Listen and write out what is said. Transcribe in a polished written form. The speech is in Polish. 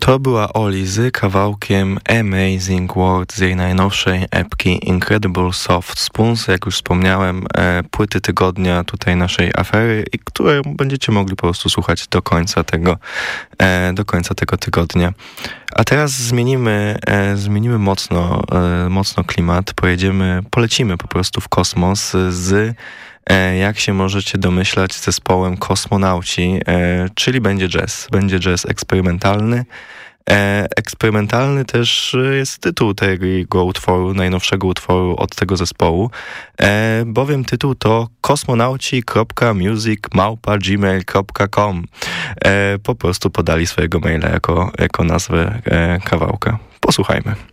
To była Oli z kawałkiem Amazing World z jej najnowszej epki Incredible Soft Spoons, jak już wspomniałem, płyty tygodnia tutaj naszej afery, i które będziecie mogli po prostu słuchać do końca tego tygodnia. A teraz zmienimy mocno klimat, polecimy po prostu w kosmos z, jak się możecie domyślać, zespołem Kosmonauci, czyli będzie jazz eksperymentalny. Eksperymentalny też jest tytuł tego utworu, najnowszego utworu od tego zespołu, bowiem tytuł to kosmonauci.music@gmail.com. Po prostu podali swojego maila jako nazwę kawałka. Posłuchajmy.